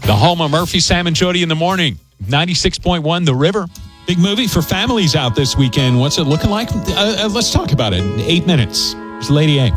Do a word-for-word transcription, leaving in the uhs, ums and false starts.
The home of Murphy, Sam, and Jody in the morning. ninety-six point one The River. Big movie for families out this weekend. What's it looking like? Uh, uh, let's talk about it in eight minutes. It's Lady A.